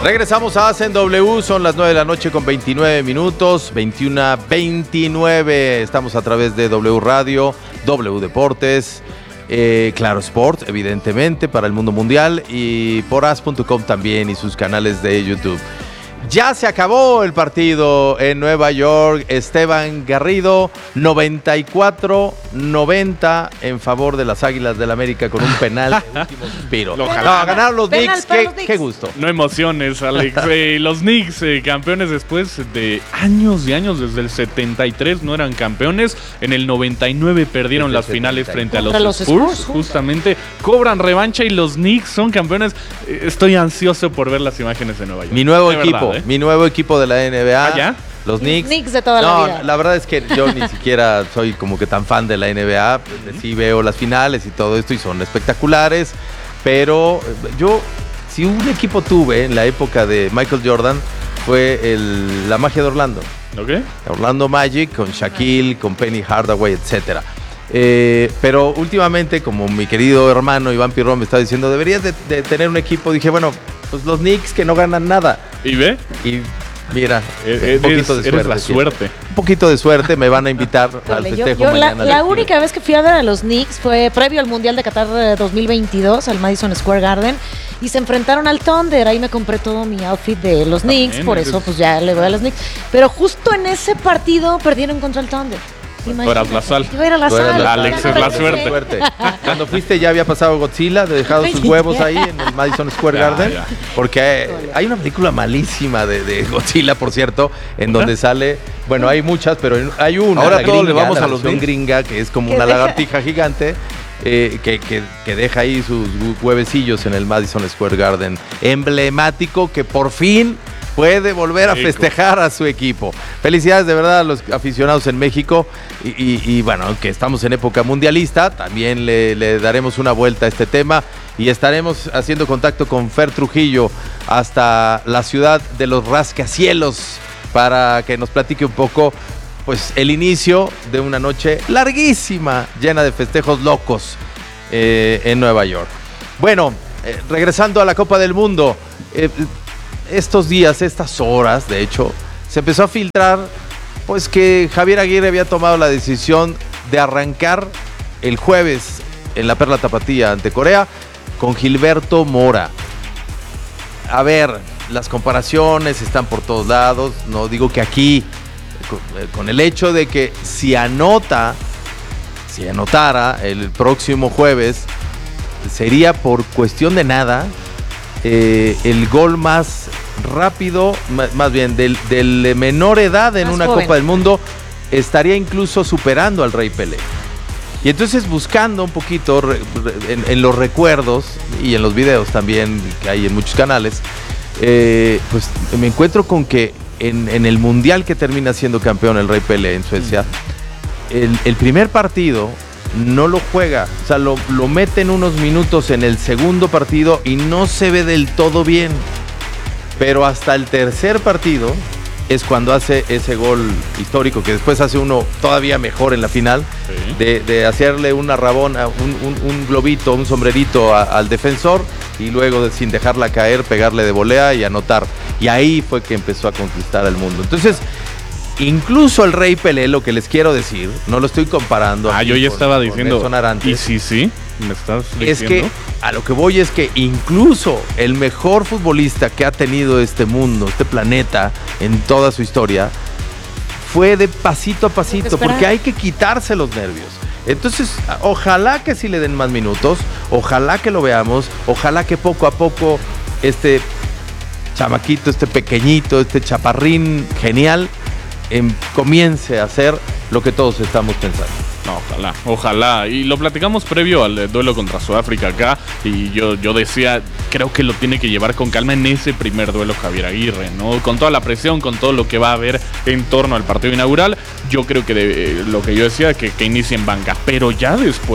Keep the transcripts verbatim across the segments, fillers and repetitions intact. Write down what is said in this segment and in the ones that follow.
Regresamos a Hacen W, son las nueve de la noche con veintinueve minutos, veintiuno veintinueve. Estamos a través de W Radio, W Deportes, eh, Claro Sport, evidentemente, para el mundo mundial, y por as punto com también y sus canales de YouTube. Ya se acabó el partido en Nueva York. Esteban Garrido, noventa y cuatro noventa en favor de las Águilas del América con un penal de último suspiro. No, ganaron los Knicks. ¿Qué, los qué gusto. No emociones, Alex. eh, los Knicks, eh, campeones después de años y años, desde el setenta y tres no eran campeones. En el noventa y nueve perdieron Desde las finales frente a los, los Spurs. Spurs, Justamente cobran revancha y los Knicks son campeones. Eh, estoy ansioso por ver las imágenes de Nueva York. Mi nuevo de equipo, verdad, ¿eh? mi nuevo equipo de la N B A. ¿Ah, ya? Los Knicks. Knicks de toda no, la vida. La verdad es que yo ni siquiera soy como que tan fan de la N B A. Sí veo las finales y todo esto y son espectaculares. Pero yo, si un equipo tuve en la época de Michael Jordan, fue el, la magia de Orlando. ¿Ok? Orlando Magic con Shaquille, con Penny Hardaway, etcétera. Eh, pero últimamente, como mi querido hermano Iván Pirrón me está diciendo, deberías de, de tener un equipo. Dije, bueno, pues los Knicks que no ganan nada. ¿Y ve? Y mira, Eh, un poquito eres, de eres suerte. la suerte. Un poquito de suerte, me van a invitar al Híjole, yo- festejo yo la, mañana. la del única vez que fui a ver a los Knicks fue previo al Mundial de Qatar eh, dos mil veintidós al Madison Square Garden y se enfrentaron al Thunder. Ahí me compré todo mi outfit de los Knicks, bien, por eres- eso pues ya le voy a los Knicks. Pero justo en ese partido perdieron contra el Thunder. Tú eras la sal. Yo era la Tú eras sal. la- Alex ya es no la regresé. suerte. Cuando fuiste ya había pasado Godzilla, dejado sus huevos ahí en el Madison Square Ya, Garden, ya. porque hay una película malísima de, de Godzilla, por cierto, en donde sale, bueno, hay muchas, pero hay una. Ahora la todos le gringa, vamos la a los versión Knicks. gringa, que es como Que una deja- lagartija gigante. eh, que, que, que deja ahí sus huevecillos en el Madison Square Garden, emblemático, que por fin puede volver a Rico. festejar a su equipo. Felicidades de verdad a los aficionados en México y, y, y bueno, aunque estamos en época mundialista, también le, le daremos una vuelta a este tema y estaremos haciendo contacto con Fer Trujillo hasta la ciudad de los rascacielos para que nos platique un poco pues el inicio de una noche larguísima, llena de festejos locos eh, en Nueva York. Bueno, eh, regresando a la Copa del Mundo, eh, estos días, estas horas, de hecho, se empezó a filtrar pues que Javier Aguirre había tomado la decisión de arrancar el jueves en la Perla Tapatía ante Corea con Gilberto Mora. A ver, las comparaciones están por todos lados, no digo que aquí, con, eh, con el hecho de que si anota, si anotara el próximo jueves, sería por cuestión de nada eh, el gol más rápido, m- más bien del, del menor edad en Más una joven. Copa del Mundo, estaría incluso superando al Rey Pelé. Y entonces buscando un poquito re- re- en, en los recuerdos y en los videos también que hay en muchos canales, eh, pues me encuentro con que en, en el Mundial que termina siendo campeón el Rey Pelé en Suecia, el, el primer partido no lo juega, o sea, lo, lo meten unos minutos en el segundo partido y no se ve del todo bien. Pero hasta el tercer partido es cuando hace ese gol histórico, que después hace uno todavía mejor en la final, Sí. de, de hacerle una rabona, un, un- un globito, un sombrerito a- al defensor y luego de- sin dejarla caer, pegarle de volea y anotar. Y ahí fue que empezó a conquistar al mundo. Entonces, incluso el Rey Pelé, lo que les quiero decir, no lo estoy comparando. Ah, aquí yo ya con- estaba con diciendo. Edson Arantes. Y sí, sí, me estás Es diciendo. que a lo que voy es que incluso el mejor futbolista que ha tenido este mundo, este planeta, en toda su historia, fue de pasito a pasito, esperar. porque hay que quitarse los nervios. Entonces, ojalá que sí le den más minutos, ojalá que lo veamos, ojalá que poco a poco este chamaquito, este pequeñito, este chaparrín genial, em, comience a hacer lo que todos estamos pensando. No, ojalá, ojalá. Y lo platicamos previo al eh, duelo contra Sudáfrica acá. Y yo, yo decía, creo que lo tiene que llevar con calma en ese primer duelo Javier Aguirre, ¿no? Con toda la presión, con todo lo que va a haber en torno al partido inaugural. Yo creo que de, eh, lo que yo decía, que, que inicie en banca. Pero ya después,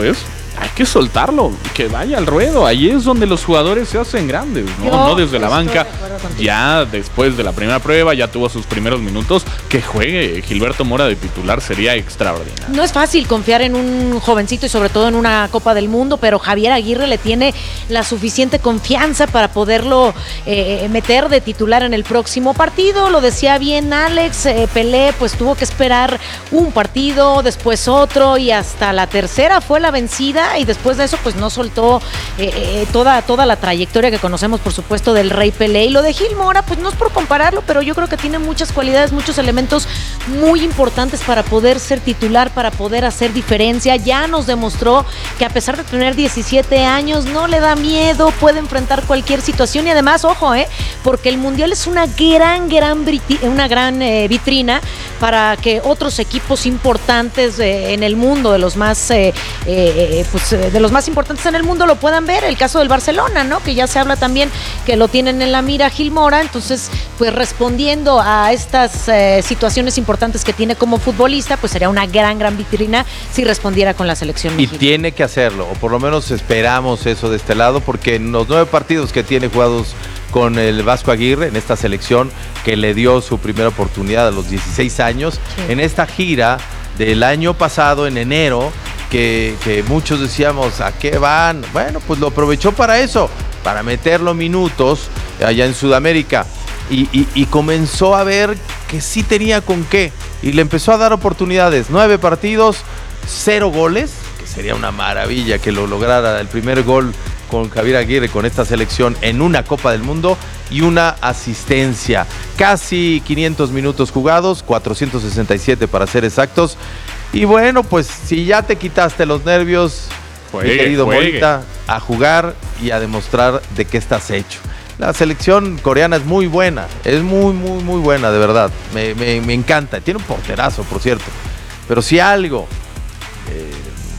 hay que soltarlo, que vaya al ruedo. Ahí es donde los jugadores se hacen grandes, ¿no? Yo No desde la estoy banca. de acuerdo contigo. Ya después de la primera prueba, ya tuvo sus primeros minutos. Que juegue Gilberto Mora de titular sería extraordinario. No es fácil confiar en un jovencito y sobre todo en una Copa del Mundo, pero Javier Aguirre le tiene la suficiente confianza para poderlo eh, meter de titular en el próximo partido. Lo decía bien Alex, eh, Pelé pues tuvo que esperar un partido, después otro y hasta la tercera fue la vencida y después de eso pues no soltó eh, eh, toda, toda la trayectoria que conocemos por supuesto del Rey Pelé. Y lo de Gil Mora pues no es por compararlo, pero yo creo que tiene muchas cualidades, muchos elementos muy importantes para poder ser titular, para poder hacer diferencia. Ya nos demostró que a pesar de tener diecisiete años no le da miedo, puede enfrentar cualquier situación y además, ojo, eh, porque el Mundial es una gran, gran, una gran eh, vitrina para que otros equipos importantes eh, en el mundo, de los más eh, eh, pues, de los más importantes en el mundo lo puedan ver. El caso del Barcelona, ¿no? Que ya se habla también que lo tienen en la mira Gil Mora, entonces pues respondiendo a estas eh, situaciones importantes que tiene como futbolista, pues sería una gran, gran vitrina si respondiera con la selección Y mexicana. tiene que hacerlo, o por lo menos esperamos eso de este lado, porque en los nueve partidos que tiene jugados con el Vasco Aguirre, en esta selección que le dio su primera oportunidad a los dieciséis años, Sí. en esta gira del año pasado, en enero, que, que muchos decíamos, ¿a qué van? Bueno, pues lo aprovechó para eso, para meterlo minutos allá en Sudamérica, y, y, y comenzó a ver que sí tenía con qué, y le empezó a dar oportunidades, nueve partidos, cero goles, que sería una maravilla que lo lograra el primer gol con Javier Aguirre, con esta selección en una Copa del Mundo, y una asistencia. Casi quinientos minutos jugados, cuatrocientos sesenta y siete para ser exactos. Y bueno, pues si ya te quitaste los nervios, Juegue, mi querido juegue. Morita, a jugar y a demostrar de qué estás hecho. La selección coreana es muy buena, es muy, muy, muy buena, de verdad. Me, me, me encanta. Tiene un porterazo, por cierto. Pero si algo eh,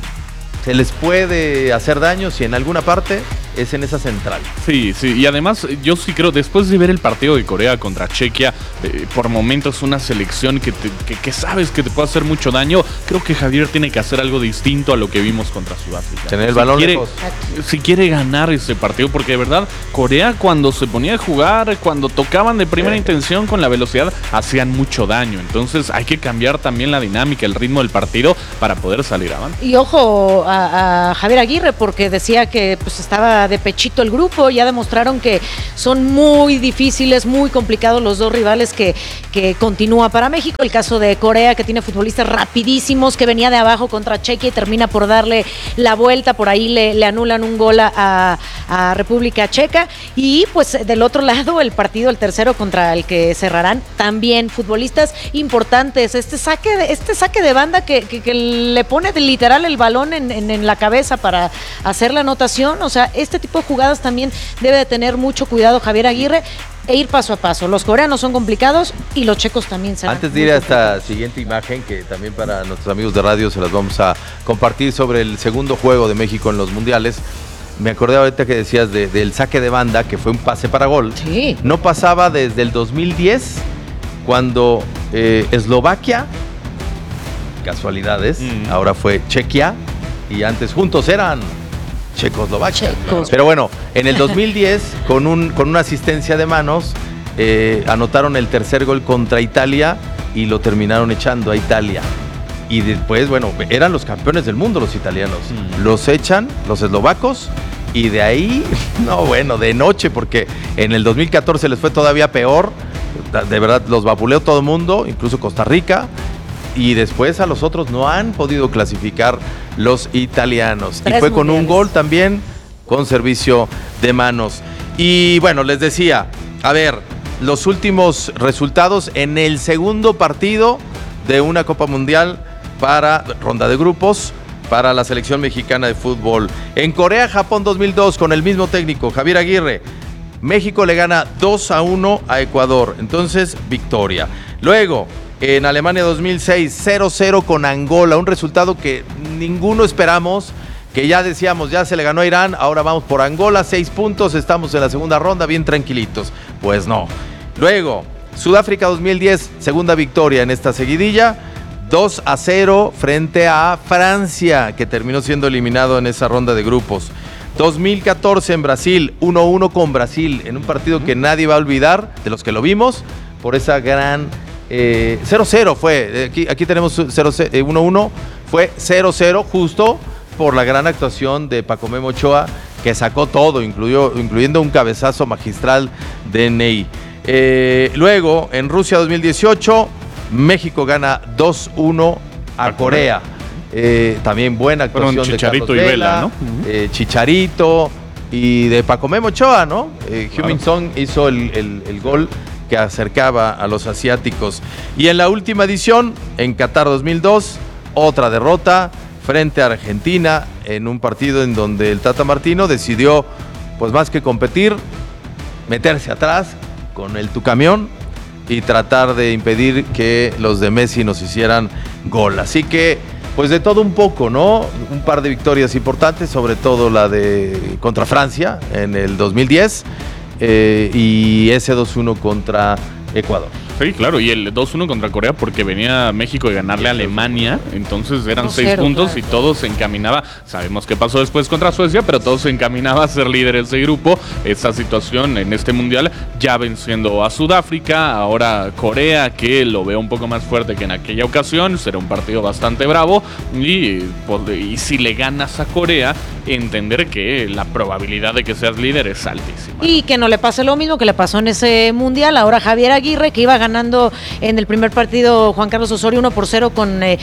se les puede hacer daño, si en alguna parte, es en esa central. Sí, sí, y además yo sí creo, después de ver el partido de Corea contra Chequia, eh, por momentos una selección que, te, que, que sabes que te puede hacer mucho daño, creo que Javier tiene que hacer algo distinto a lo que vimos contra Sudáfrica. Tener el si balón quiere, lejos. si quiere ganar ese partido, porque de verdad, Corea cuando se ponía a jugar, cuando tocaban de primera Sí. intención con la velocidad, hacían mucho daño. Entonces hay que cambiar también la dinámica, el ritmo del partido para poder salir adelante. Y ojo a, a Javier Aguirre, porque decía que pues estaba de pechito el grupo. Ya demostraron que son muy difíciles, muy complicados los dos rivales que, que continúa para México. El caso de Corea, que tiene futbolistas rapidísimos, que venía de abajo contra Chequia y termina por darle la vuelta. Por ahí le, le anulan un gol a, a República Checa. Y pues del otro lado, el partido, el tercero contra el que cerrarán, también futbolistas importantes. Este saque de, este saque de banda que, que, que le pone de literal el balón en, en, en la cabeza para hacer la anotación. O sea, este tipo de jugadas también debe de tener mucho cuidado Javier Aguirre e ir paso a paso. Los coreanos son complicados y los checos también serán. Antes de ir a esta siguiente imagen, que también para nuestros amigos de radio se las vamos a compartir, sobre el segundo juego de México en los mundiales, me acordé ahorita que decías de, del saque de banda, que fue un pase para gol. Sí. No pasaba desde el dos mil diez, cuando eh, Eslovaquia, casualidades, Mm. ahora fue Chequia, y antes juntos eran Checoslovaquia. Checos. Pero bueno, en el dos mil diez, con, un, con una asistencia de manos, eh, anotaron el tercer gol contra Italia y lo terminaron echando a Italia. Y después, bueno, eran los campeones del mundo los italianos. Mm. Los echan los eslovacos y de ahí, no, bueno, de noche, porque en el dos mil catorce les fue todavía peor. De verdad, los vapuleó todo el mundo, incluso Costa Rica. Y después a los otros no han podido clasificar los italianos. Tres y fue con un mundiales. gol también con servicio de manos. Y bueno, les decía, a ver, los últimos resultados en el segundo partido de una Copa Mundial para ronda de grupos para la selección mexicana de fútbol. En Corea-Japón dos mil dos, con el mismo técnico, Javier Aguirre, México le gana dos a uno a Ecuador. Entonces, victoria. Luego, en Alemania dos mil seis, cero cero con Angola, un resultado que ninguno esperamos, que ya decíamos, ya se le ganó a Irán, ahora vamos por Angola, seis puntos, estamos en la segunda ronda, bien tranquilitos. Pues no. Luego, Sudáfrica dos mil diez, segunda victoria en esta seguidilla, dos a cero frente a Francia, que terminó siendo eliminado en esa ronda de grupos. dos mil catorce en Brasil, uno a uno con Brasil, en un partido que nadie va a olvidar, de los que lo vimos, por esa gran... Eh, cero cero fue, aquí, aquí tenemos uno a uno, fue cero cero justo por la gran actuación de Paco Memo Ochoa, que sacó todo, incluyó, incluyendo un cabezazo magistral de Ney. Eh, luego, en Rusia dos mil dieciocho, México gana dos uno a Corea. Eh, también buena actuación de Carlos Vela, y Vela, ¿no? eh, Chicharito y de Paco Memo Ochoa, ¿no? Eh, claro. Heung-min Son hizo el, el, el gol que acercaba a los asiáticos. Y en la última edición, en Qatar dos mil dos, otra derrota frente a Argentina en un partido en donde el Tata Martino decidió, pues más que competir, meterse atrás con el tu camión y tratar de impedir que los de Messi nos hicieran gol. Así que, pues de todo un poco, ¿no? Un par de victorias importantes, sobre todo la de contra Francia en el dos mil diez eh, y ese dos uno contra Ecuador. Sí, claro, y el dos uno contra Corea porque venía México de ganarle a Alemania, entonces eran seis puntos claro. Y todo se encaminaba, sabemos qué pasó después contra Suecia, pero todo se encaminaba a ser líderes de grupo. Esta situación en este mundial, ya venciendo a Sudáfrica, ahora Corea, que lo veo un poco más fuerte que en aquella ocasión, será un partido bastante bravo, y, y si le ganas a Corea, entender que la probabilidad de que seas líder es altísima. Y que no le pase lo mismo que le pasó en ese mundial, ahora Javier Aguirre, que iba ganando en el primer partido Juan Carlos Osorio uno por cero con, eh,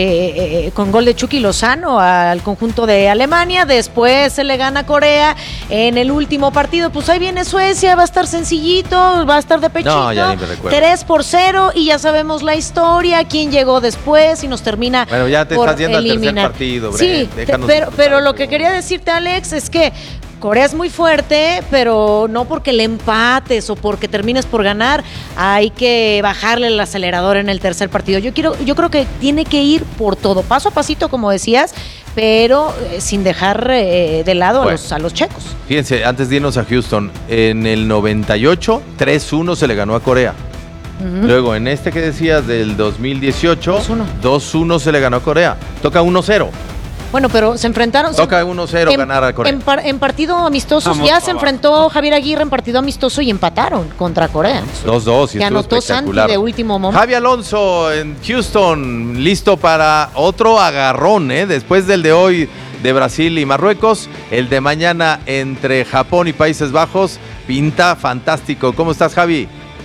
eh, con gol de Chucky Lozano al conjunto de Alemania, después se le gana a Corea en el último partido, pues ahí viene Suecia, va a estar sencillito, va a estar de pechito, no, ya ni me recuerdo. tres por cero y ya sabemos la historia, quién llegó después y nos termina bueno, ya te por estás yendo eliminar. al tercer partido, Bren, sí, te, pero, pero lo que quería decirte, Alex, es que Corea es muy fuerte, pero no porque le empates o porque termines por ganar, hay que bajarle el acelerador en el tercer partido. Yo quiero, yo creo que tiene que ir por todo, paso a pasito, como decías, pero eh, sin dejar eh, de lado bueno, a, los, a los checos. Fíjense, antes de irnos a Houston, en el noventa y ocho, tres uno se le ganó a Corea. Uh-huh. Luego, en este que decías del dos mil dieciocho, dos uno se le ganó a Corea. Toca uno cero. Bueno, pero se enfrentaron... Toca uno cero ganar a Corea. En, par, en partido amistoso, ya se enfrentó Javier Aguirre en partido amistoso y empataron contra Corea. dos dos y que anotó Santi de último momento. Javi Alonso en Houston, listo para otro agarrón, ¿eh? Después del de hoy de Brasil y Marruecos, el de mañana entre Japón y Países Bajos, pinta fantástico. ¿Cómo estás, Javi?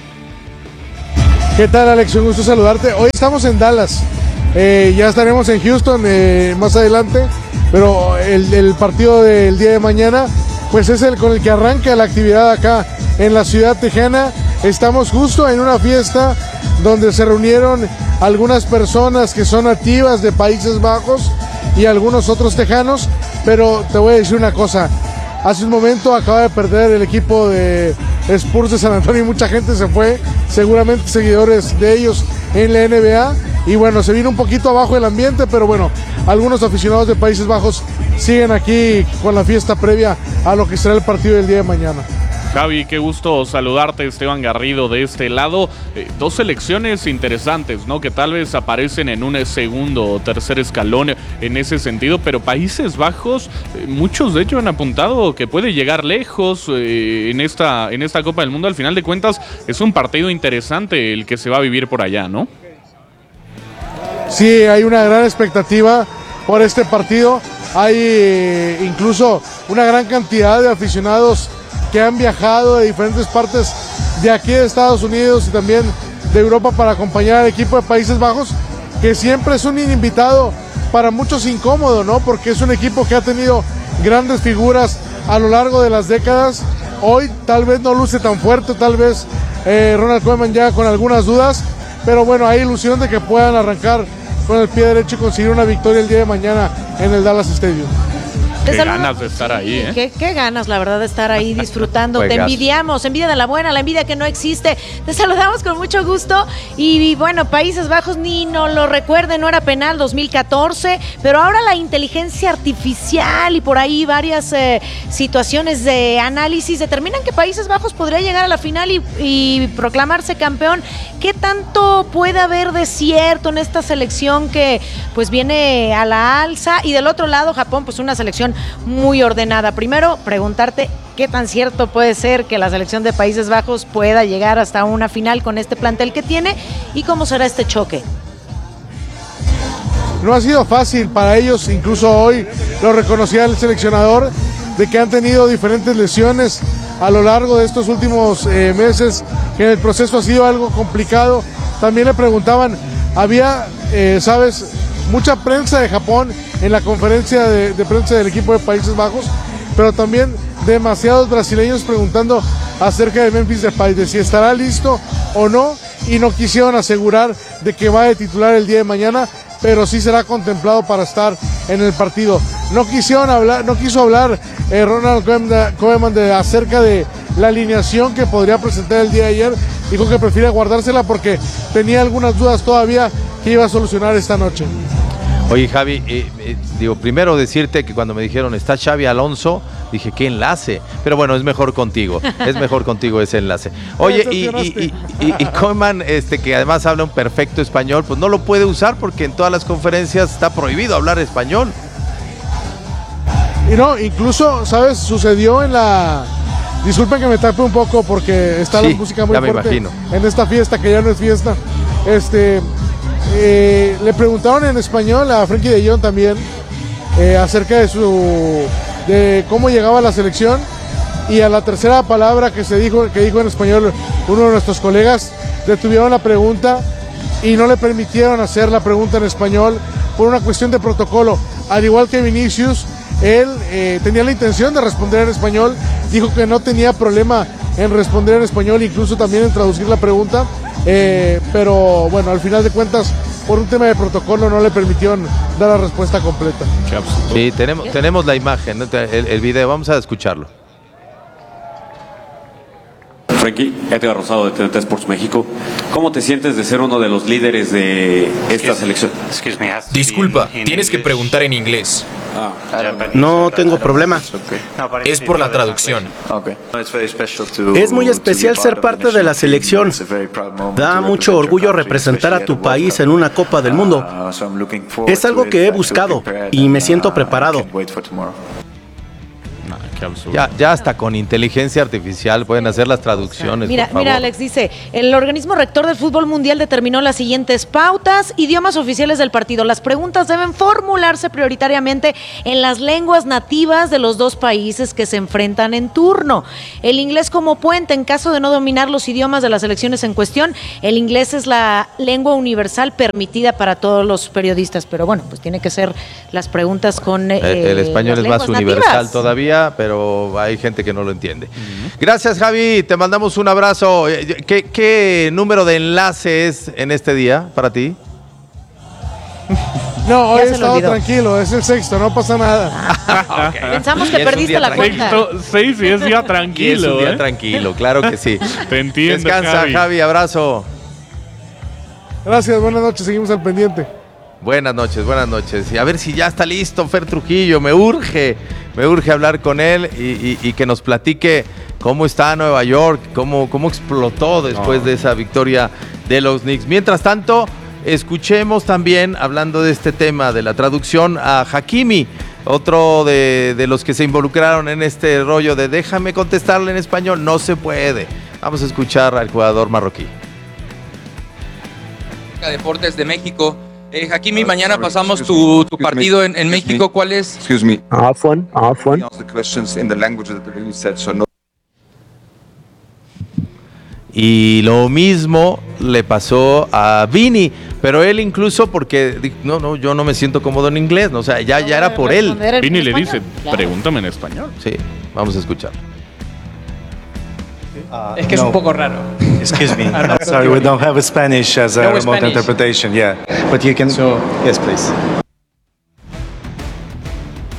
¿Qué tal, Alex? Un gusto saludarte. Hoy estamos en Dallas. Eh, ya estaremos en Houston eh, más adelante, pero el, el partido del día de mañana pues es el con el que arranca la actividad acá en la ciudad tejana. Estamos justo en una fiesta donde se reunieron algunas personas que son nativas de Países Bajos y algunos otros tejanos, pero te voy a decir una cosa, hace un momento acaba de perder el equipo de Spurs de San Antonio y mucha gente se fue, seguramente seguidores de ellos en la N B A. Y bueno, se vino un poquito abajo el ambiente, pero bueno, algunos aficionados de Países Bajos siguen aquí con la fiesta previa a lo que será el partido del día de mañana. Javi, qué gusto saludarte, Esteban Garrido de este lado. Eh, dos selecciones interesantes, ¿no? Que tal vez aparecen en un segundo o tercer escalón en ese sentido, pero Países Bajos, eh, muchos de ellos han apuntado que puede llegar lejos eh, en, esta, en esta Copa del Mundo. Al final de cuentas, es un partido interesante el que se va a vivir por allá, ¿no? Sí, hay una gran expectativa por este partido. Hay eh, incluso una gran cantidad de aficionados que han viajado de diferentes partes de aquí de Estados Unidos y también de Europa para acompañar al equipo de Países Bajos, que siempre es un invitado para muchos incómodo, ¿no? Porque es un equipo que ha tenido grandes figuras a lo largo de las décadas. Hoy tal vez no luce tan fuerte, tal vez eh, Ronald Koeman ya con algunas dudas, pero bueno, hay ilusión de que puedan arrancar con el pie derecho y conseguir una victoria el día de mañana en el Dallas Stadium. Te Qué saludo- ganas de estar ahí, ¿eh? Qué, qué ganas, la verdad, de estar ahí disfrutando. Te Juegazo. envidiamos, envidia de la buena, la envidia que no existe. Te saludamos con mucho gusto. Y, y bueno, Países Bajos ni no lo recuerden, no era penal dos mil catorce, pero ahora la inteligencia artificial y por ahí varias eh, situaciones de análisis determinan que Países Bajos podría llegar a la final y, y proclamarse campeón. ¿Qué tanto puede haber de cierto en esta selección que pues viene a la alza? Y del otro lado, Japón, pues una selección muy ordenada. Primero, preguntarte qué tan cierto puede ser que la selección de Países Bajos pueda llegar hasta una final con este plantel que tiene y cómo será este choque. No ha sido fácil para ellos, incluso hoy lo reconocía el seleccionador, de que han tenido diferentes lesiones a lo largo de estos últimos eh, meses, que en el proceso ha sido algo complicado. También le preguntaban, había, eh, sabes, mucha prensa de Japón en la conferencia de, de prensa del equipo de Países Bajos, pero también demasiados brasileños preguntando acerca de Memphis Depay, de si estará listo o no, y no quisieron asegurar de que va a titular el día de mañana, pero sí será contemplado para estar en el partido. No quisieron hablar, no quiso hablar eh, Ronald Koeman, Koeman de, acerca de la alineación que podría presentar el día de ayer. Dijo que prefiere guardársela porque tenía algunas dudas todavía que iba a solucionar esta noche. Oye, Javi, eh, eh, digo, primero decirte que cuando me dijeron está Xavi Alonso, dije, ¿qué enlace? Pero bueno, es mejor contigo, es mejor contigo ese enlace. Oye, y, y, y, y, y Koeman, este, que además habla un perfecto español, pues no lo puede usar porque en todas las conferencias está prohibido hablar español. Y no, incluso, ¿sabes? Sucedió en la... Disculpen que me tape un poco porque está Sí, la música muy ya me fuerte imagino. en esta fiesta que ya no es fiesta. Este... Eh, le preguntaron en español a Frenkie de Jong también eh, acerca de su de cómo llegaba a la selección, y a la tercera palabra que se dijo que dijo en español uno de nuestros colegas, detuvieron la pregunta y no le permitieron hacer la pregunta en español por una cuestión de protocolo. Al igual que Vinicius, él eh, tenía la intención de responder en español, dijo que no tenía problema en responder en español, incluso también en traducir la pregunta. Eh, pero bueno, al final de cuentas, por un tema de protocolo no le permitieron dar la respuesta completa. Qué absurdo. Sí, tenemos, tenemos la imagen, ¿no? el, el video, vamos a escucharlo. Frenkie, Edgar Rosado de T N T Sports México. ¿Cómo te sientes de ser uno de los líderes de esta selección? Disculpa, tienes que preguntar en inglés. No tengo problema. Es por la traducción. Es muy especial ser parte de la selección. Da mucho orgullo representar a tu país en una Copa del Mundo. Es algo que he buscado y me siento preparado. Nah, qué absurdo. Ya, ya hasta con inteligencia artificial pueden hacer las traducciones. Mira, por favor. mira, Alex dice, el organismo rector del fútbol mundial determinó las siguientes pautas, idiomas oficiales del partido. Las preguntas deben formularse prioritariamente en las lenguas nativas de los dos países que se enfrentan en turno. El inglés como puente en caso de no dominar los idiomas de las selecciones en cuestión. El inglés es la lengua universal permitida para todos los periodistas, pero bueno, pues tiene que ser las preguntas con eh, El, el español las es más lenguas universal nativas. todavía, pero hay gente que no lo entiende. Uh-huh. Gracias, Javi. Te mandamos un abrazo. ¿Qué, ¿Qué número de enlace es en este día para ti? No, hoy Ya he se lo estado olvidó. tranquilo, es el sexto, no pasa nada. Okay. Pensamos Y que es un perdiste día la tranquilo. cuenta. Sexto, seis y es día Y es tranquilo, un día ¿eh? tranquilo, claro que sí. Te entiendo, Descansa, Javi. Javi. Abrazo. Gracias, buenas noches, seguimos al pendiente. Buenas noches, buenas noches. Y a ver si ya está listo Fer Trujillo. Me urge, me urge hablar con él y, y, y que nos platique cómo está Nueva York, cómo, cómo explotó después no. de esa victoria de los Knicks. Mientras tanto, escuchemos también, hablando de este tema de la traducción, a Hakimi, otro de, de los que se involucraron en este rollo de déjame contestarle en español. No se puede. Vamos a escuchar al jugador marroquí. Deportes de México. Eh, Hakimi, mañana pasamos tu, tu partido en, en México. ¿Cuál es? Excuse me. Afwan, Afwan. Ask the questions in the language that you said, so no. Y lo mismo le pasó a Vini, pero él incluso porque dijo, no, no, yo no me siento cómodo en inglés, no, o sea, ya, ya era por él. Vini le dice, pregúntame en español. Sí, vamos a escuchar. Uh, es que no. Es un poco raro. Excuse me. I'm sorry, we don't have a Spanish as a no remote Spanish. interpretation. Yeah, but you can. So, yes, please.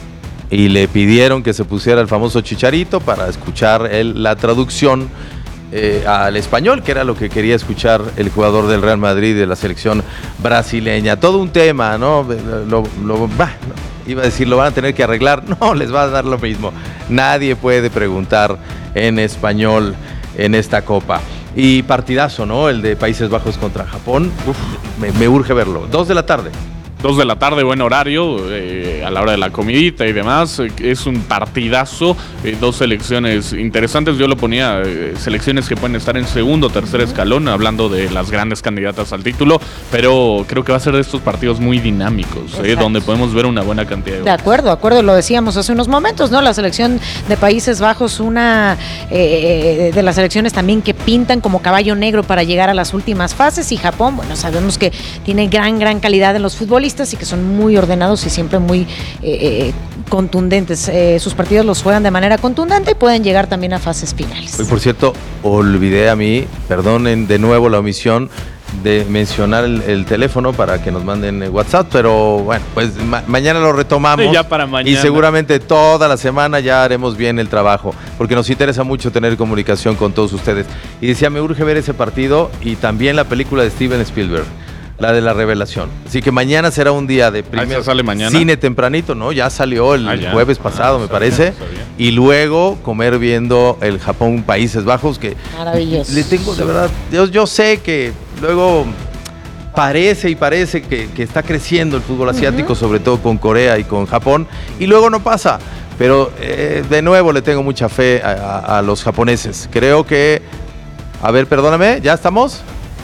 y le pidieron que se pusiera el famoso chicharito para escuchar el, la traducción eh, al español, que era lo que quería escuchar el jugador del Real Madrid de la selección brasileña. Todo un tema, ¿no? Lo, lo, bah, iba a decir, lo van a tener que arreglar. No, les va a dar lo mismo. Nadie puede preguntar en español en esta Copa. Y partidazo, ¿no? El de Países Bajos contra Japón. Uf, me, me urge verlo. Dos de la tarde. Dos de la tarde, buen horario, eh, a la hora de la comidita y demás. Eh, es un partidazo, eh, dos selecciones interesantes. Yo lo ponía, eh, selecciones que pueden estar en segundo o tercer escalón, hablando de las grandes candidatas al título, pero creo que va a ser de estos partidos muy dinámicos, eh, donde podemos ver una buena cantidad de goles. De acuerdo, de acuerdo, lo decíamos hace unos momentos, ¿no? La selección de Países Bajos, una eh, de las selecciones también que pintan como caballo negro para llegar a las últimas fases, y Japón, bueno, sabemos que tiene gran, gran calidad en los futbolistas y que son muy ordenados y siempre muy eh, eh, contundentes. Eh, sus partidos los juegan de manera contundente y pueden llegar también a fases finales. Hoy, por cierto, olvidé a mí, perdonen de nuevo la omisión de mencionar el, el teléfono para que nos manden WhatsApp, pero bueno, pues ma- mañana lo retomamos. Sí, ya para mañana. Y seguramente toda la semana ya haremos bien el trabajo, porque nos interesa mucho tener comunicación con todos ustedes. Y decía, me urge ver ese partido y también la película de Steven Spielberg, la de la revelación. Así que mañana será un día de primer sale mañana. Cine tempranito, ¿no? Ya salió el ah, ya. jueves pasado, ah, me sabía, parece. Sabía. Y luego comer viendo el Japón Países Bajos, que maravilloso. Le tengo, de verdad, yo, yo sé que luego parece y parece que, que está creciendo el fútbol asiático, uh-huh. sobre todo con Corea y con Japón, y luego no pasa. Pero eh, de nuevo le tengo mucha fe a, a, a los japoneses. Creo que, a ver, perdóname, ¿ya estamos?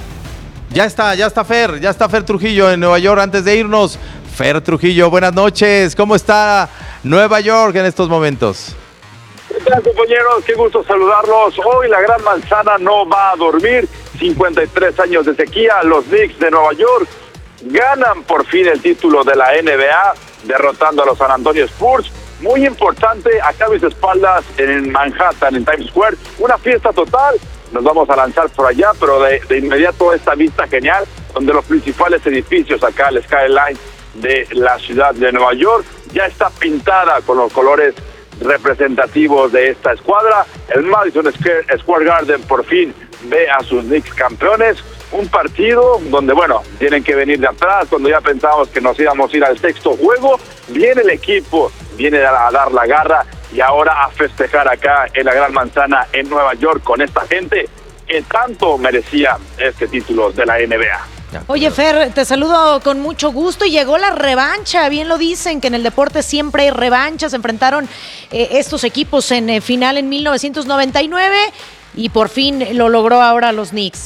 Ya está, ya está Fer, ya está Fer Trujillo en Nueva York. Antes de irnos, Fer Trujillo, buenas noches. ¿Cómo está Nueva York en estos momentos? ¿Qué tal, compañeros? Qué gusto saludarlos. Hoy la Gran Manzana no va a dormir. cincuenta y tres años de sequía. Los Knicks de Nueva York ganan por fin el título de la N B A, derrotando a los San Antonio Spurs. Muy importante, acá a mis espaldas en Manhattan, en Times Square. Una fiesta total. Nos vamos a lanzar por allá, pero de, de inmediato esta vista genial, donde los principales edificios acá, el skyline de la ciudad de Nueva York, ya está pintada con los colores representativos de esta escuadra. El Madison Square, Square Garden por fin ve a sus Knicks campeones. Un partido donde, bueno, tienen que venir de atrás, cuando ya pensábamos que nos íbamos a ir al sexto juego. Viene el equipo, viene a dar la garra y ahora a festejar acá en la Gran Manzana en Nueva York con esta gente que tanto merecía este título de la N B A. Oye, Fer, te saludo con mucho gusto y llegó la revancha. Bien lo dicen, que en el deporte siempre hay revanchas. Se enfrentaron eh, estos equipos en eh, final en mil novecientos noventa y nueve y por fin lo logró ahora los Knicks.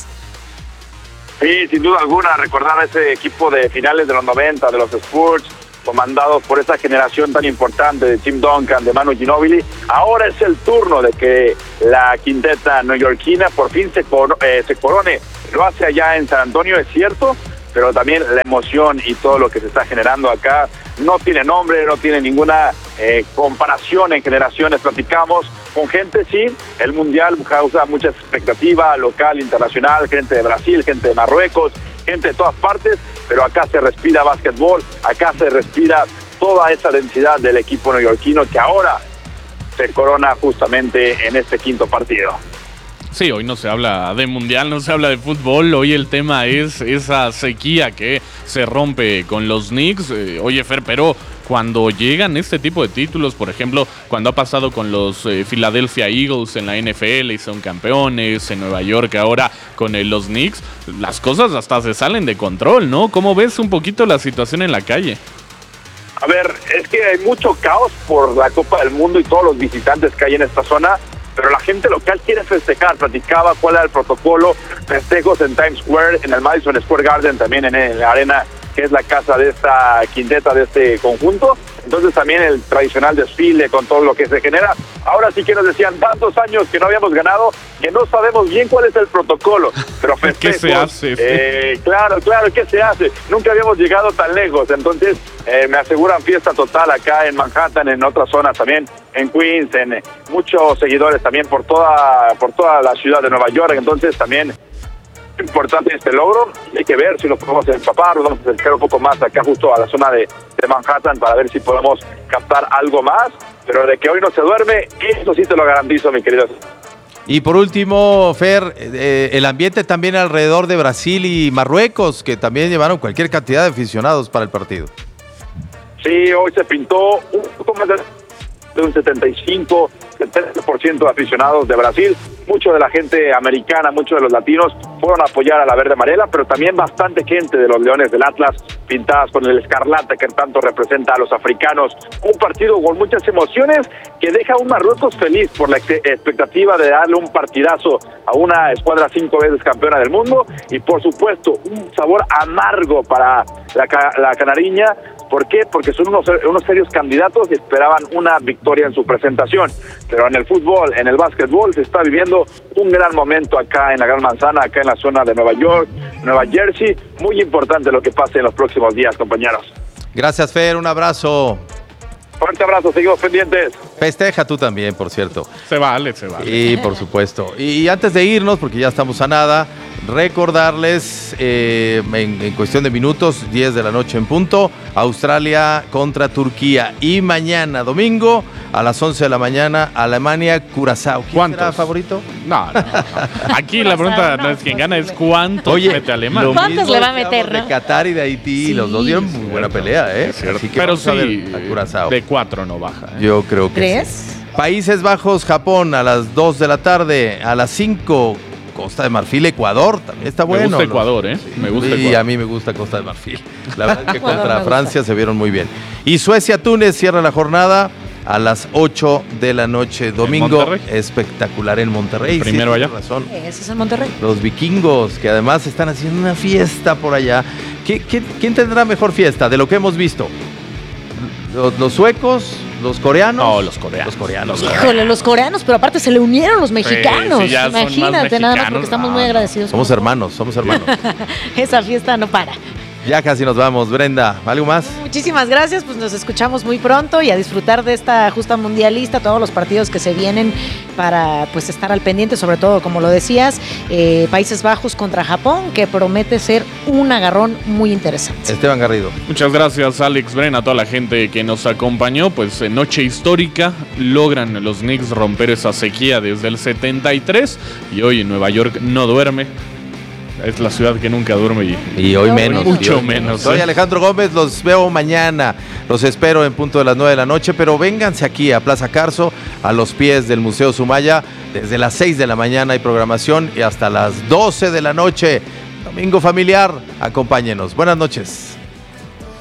Sí, sin duda alguna, recordar ese equipo de finales de los noventa, de los Spurs, comandados por esa generación tan importante de Tim Duncan, de Manu Ginobili. Ahora es el turno de que la quinteta neoyorquina por fin se, cor- eh, se corone. Lo hace allá en San Antonio, es cierto, pero también la emoción y todo lo que se está generando acá no tiene nombre, no tiene ninguna eh, comparación en generaciones. Platicamos con gente, sí, el Mundial causa mucha expectativa, local, internacional, gente de Brasil, gente de Marruecos, gente de todas partes, pero acá se respira básquetbol, acá se respira toda esa densidad del equipo neoyorquino que ahora se corona justamente en este quinto partido. Sí, hoy no se habla de mundial, no se habla de fútbol, hoy el tema es esa sequía que se rompe con los Knicks. Eh, oye, Fer, pero cuando llegan este tipo de títulos, por ejemplo, cuando ha pasado con los eh, Philadelphia Eagles en la N F L y son campeones, en Nueva York ahora con eh, los Knicks, las cosas hasta se salen de control, ¿no? ¿Cómo ves un poquito la situación en la calle? A ver, es que hay mucho caos por la Copa del Mundo y todos los visitantes que hay en esta zona, pero la gente local quiere festejar. Platicaba cuál era el protocolo, festejos en Times Square, en el Madison Square Garden, también en la arena que es la casa de esta quinteta, de este conjunto. Entonces también el tradicional desfile con todo lo que se genera. Ahora sí que nos decían tantos años que no habíamos ganado, que no sabemos bien cuál es el protocolo, pero festejos, ¿qué se hace? Eh, claro, claro, ¿qué se hace? Nunca habíamos llegado tan lejos, entonces eh, me aseguran fiesta total acá en Manhattan, en otras zonas también, en Queens, en eh, muchos seguidores también por toda, por toda la ciudad de Nueva York. Entonces también importante este logro. Hay que ver si lo podemos empapar, nos vamos a acercar un poco más acá justo a la zona de, de Manhattan para ver si podemos captar algo más, pero de que hoy no se duerme, eso sí te lo garantizo, mi querido. Y por último, Fer, eh, el ambiente también alrededor de Brasil y Marruecos, que también llevaron cualquier cantidad de aficionados para el partido. Sí, hoy se pintó un poco más de de un setenta y cinco, setenta por ciento de aficionados de Brasil. Mucho de la gente americana, muchos de los latinos fueron a apoyar a la verde amarela, pero también bastante gente de los Leones del Atlas pintadas con el escarlata que tanto representa a los africanos. Un partido con muchas emociones que deja a un Marruecos feliz por la expectativa de darle un partidazo a una escuadra cinco veces campeona del mundo y por supuesto un sabor amargo para la, la canariña. ¿Por qué? Porque son unos, unos serios candidatos y esperaban una victoria en su presentación. Pero en el fútbol, en el básquetbol, se está viviendo un gran momento acá en la Gran Manzana, acá en la zona de Nueva York, Nueva Jersey. Muy importante lo que pase en los próximos días, compañeros. Gracias, Fer. Un abrazo. Fuerte abrazo, seguimos pendientes. Festeja tú también, por cierto. Se vale, se vale. Y por supuesto. Y antes de irnos, porque ya estamos a nada, recordarles eh, en, en cuestión de minutos, diez de la noche en punto, Australia contra Turquía. Y mañana, domingo, a las once de la mañana, Alemania, Curazao. ¿Quién ¿Cuántos? será favorito? No, no, no. Aquí la pregunta no es quién gana, es cuánto Oye, mete Alemania. ¿Cuántos le va a meter, de no? Qatar y de Haití, Sí, los dos dieron muy buena pelea, ¿eh? Así que Pero vamos a sí, ver a Curazao. de cuatro no baja. ¿eh? Yo creo que ¿Crees? sí. Países Bajos, Japón, a las dos de la tarde, a las cinco, Costa de Marfil, Ecuador, también está bueno. Me gusta ¿no? Ecuador, ¿eh? Sí, Me gusta y Ecuador. a mí me gusta Costa de Marfil. La verdad es que Ecuador contra me gusta. Francia se vieron muy bien. Y Suecia-Túnez cierra la jornada a las ocho de la noche, domingo. Monterrey? Espectacular en Monterrey. Primero sí, allá. tienes razón. Ese es el Monterrey. Los vikingos, que además están haciendo una fiesta por allá. ¿Qué, qué, quién tendrá mejor fiesta de lo que hemos visto? ¿Los, los suecos? ¿Los coreanos? No, los coreanos. Los coreanos. Híjole, los coreanos, pero aparte se le unieron los mexicanos. sí, ya son más Imagínate, nada más mexicanos. porque estamos No, muy no. agradecidos. Somos con- hermanos, somos hermanos. Esa fiesta no para. Ya casi nos vamos. Brenda, ¿algo más? Muchísimas gracias, pues nos escuchamos muy pronto y a disfrutar de esta justa mundialista, todos los partidos que se vienen para pues estar al pendiente, sobre todo, como lo decías, eh, Países Bajos contra Japón, que promete ser un agarrón muy interesante. Esteban Garrido. Muchas gracias, Alex Bren, a toda la gente que nos acompañó. Pues en noche histórica logran los Knicks romper esa sequía desde el setenta y tres y hoy en Nueva York no duerme. Es la ciudad que nunca duerme y, Y hoy menos. Mucho y hoy menos, Soy ¿eh? Alejandro Gómez, los veo mañana. Los espero en punto de las nueve de la noche, pero vénganse aquí a Plaza Carso, a los pies del Museo Sumaya. Desde las seis de la mañana hay programación y hasta las doce de la noche. Domingo familiar, acompáñenos. Buenas noches.